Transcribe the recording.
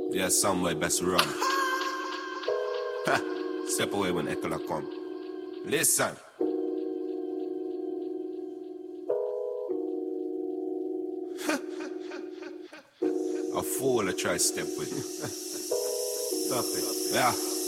Yeah, somewhere best run. Step away when Echola come. Listen. A fool I try step with. Stop it. Yeah.